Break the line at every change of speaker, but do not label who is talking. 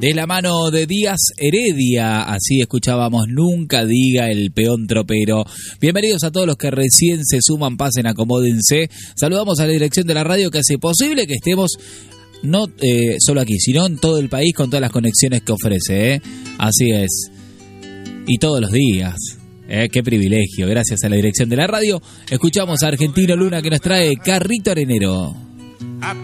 De la mano de Díaz Heredia, así escuchábamos Nunca diga el peón tropero. Bienvenidos a todos los que recién se suman, pasen, acomódense. Saludamos a la dirección de la radio que hace posible que estemos no solo aquí, sino en todo el país con todas las conexiones que ofrece, ¿eh? Así es. Y todos los días. Qué privilegio. Gracias a la dirección de la radio. Escuchamos a Argentino Luna que nos trae Carrito Arenero.